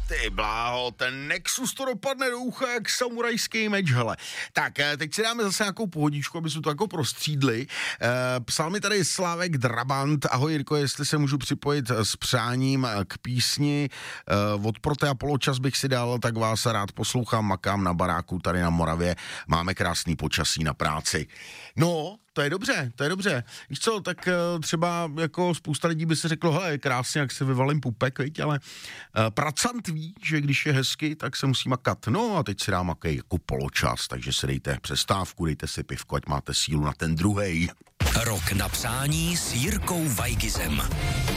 Ty bláho, ten Nexus to dopadne do ucha jak samurajský meč, hele. Tak, teď si dáme zase nějakou pohodičku, aby jsme to jako prostřídli. Psal mi tady Slávek Drabant. Ahoj Jirko, jestli se můžu připojit s přáním k písni od Protea Poločas bych si dal, tak vás rád poslouchám, makám na baráku tady na Moravě. Máme krásný počasí na práci. No, to je dobře. Víš co, tak třeba jako spousta lidí by se řeklo, hele, je krásně, jak se vyvalím pupek, viď, ale pracant ví, že když je hezky, tak se musí makat. No a teď si dám makej jako poločas, takže si dejte přestávku, dejte si pivko, ať máte sílu na ten druhej. Rok na přání s Jirkou Weigizem.